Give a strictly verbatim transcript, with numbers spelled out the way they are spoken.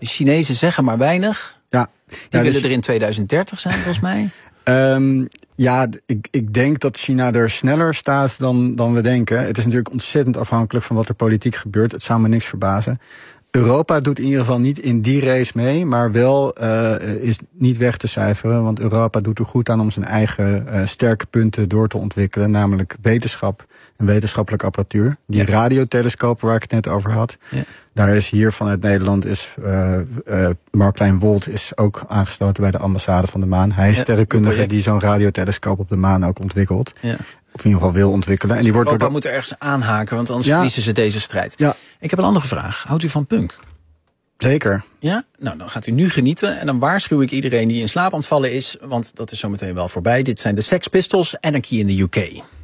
De Chinezen zeggen maar weinig. Ja. Die ja, willen dus, er in tweeduizend dertig zijn, volgens mij. Um, ja, ik, ik denk dat China er sneller staat dan, dan we denken. Het is natuurlijk ontzettend afhankelijk van wat er politiek gebeurt. Het zou me niks verbazen. Europa doet in ieder geval niet in die race mee, maar wel uh, is niet weg te cijferen. Want Europa doet er goed aan om zijn eigen uh, sterke punten door te ontwikkelen. Namelijk wetenschap en wetenschappelijke apparatuur. Die ja. radiotelescopen waar ik het net over had. Ja. Daar is hier vanuit Nederland, is uh, uh, Mark-Klein Wolt is ook aangesloten bij de ambassade van de maan. Hij is ja, sterrenkundige die zo'n radiotelescoop op de maan ook ontwikkelt. Ja. Of in ieder geval wil ontwikkelen. En die wordt Europa door moet er ergens aanhaken, want anders ja. verliezen ze deze strijd. Ja. Ik heb een andere vraag. Houdt u van punk? Zeker. Ja? Nou, dan gaat u nu genieten. En dan waarschuw ik iedereen die in slaap aan het vallen is, want dat is zometeen wel voorbij. Dit zijn de Sex Pistols, Anarchy in the U K.